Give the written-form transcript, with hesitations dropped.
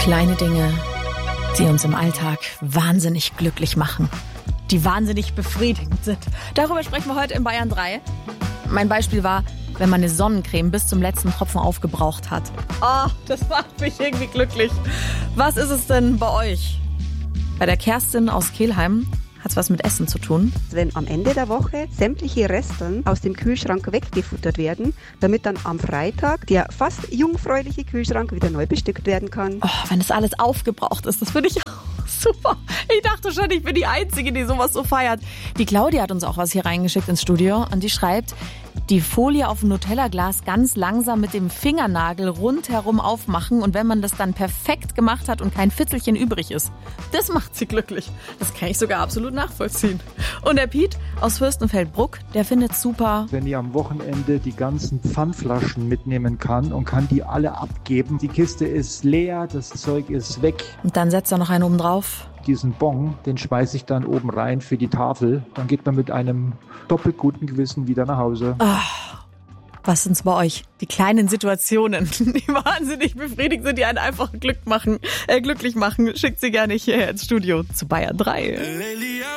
Kleine Dinge, die uns im Alltag wahnsinnig glücklich machen, die wahnsinnig befriedigend sind. Darüber sprechen wir heute in Bayern 3. Mein Beispiel war, wenn man eine Sonnencreme bis zum letzten Tropfen aufgebraucht hat. Oh, das macht mich irgendwie glücklich. Was ist es denn bei euch? Bei der Kerstin aus Kelheim hat es was mit Essen zu tun. Wenn am Ende der Woche sämtliche Resteln aus dem Kühlschrank weggefuttert werden, damit dann am Freitag der fast jungfräuliche Kühlschrank wieder neu bestückt werden kann. Oh, wenn das alles aufgebraucht ist, das finde ich auch super. Ich dachte schon, ich bin die Einzige, die sowas so feiert. Die Claudia hat uns auch was hier reingeschickt ins Studio und die schreibt, die Folie auf dem Nutella-Glas ganz langsam mit dem Fingernagel rundherum aufmachen und wenn man das dann perfekt gemacht hat und kein Fitzelchen übrig ist. Das macht sie glücklich. Das kann ich sogar absolut nachvollziehen. Und der Piet aus Fürstenfeldbruck, der findet super, wenn ich am Wochenende die ganzen Pfandflaschen mitnehmen kann und kann die alle abgeben. Die Kiste ist leer, das Zeug ist weg. Und dann setzt er noch einen oben drauf. Diesen Bon, den schmeiße ich dann oben rein für die Tafel. Dann geht man mit einem doppelt guten Gewissen wieder nach Hause. Was sind's bei euch? Die kleinen Situationen, die wahnsinnig befriedigend sind, die einen einfach glücklich machen. Schickt sie gerne hierher ins Studio zu Bayern 3.